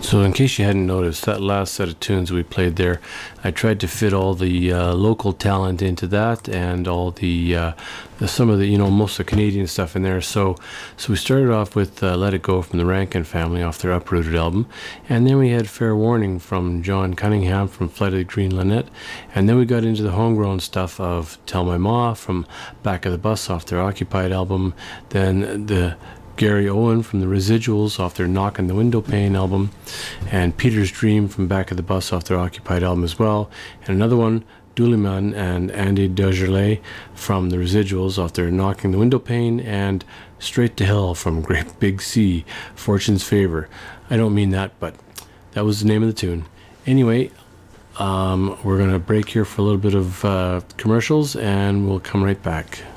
So, in case you hadn't noticed, that last set of tunes we played there, I tried to fit all the local talent into that, and all some of the most of the Canadian stuff in there. So we started off with "Let It Go" from the Rankin Family off their Uprooted album, and then we had "Fair Warning" from John Cunningham from Flight of the Green Linnet, and then we got into the homegrown stuff of "Tell My Ma" from Back of the Bus off their Occupied album, then the Gary Owen from the Residuals off their Knockin' the Window Pane album, and Peter's Dream from Back of the Bus off their Occupied album as well, and another one, Duliman and Andy Desjardins from the Residuals off their Knocking the Window Pane, and Straight to Hell from Great Big Sea, Fortune's Favor. I don't mean that, but that was the name of the tune. Anyway, we're going to break here for a little bit of commercials, and we'll come right back.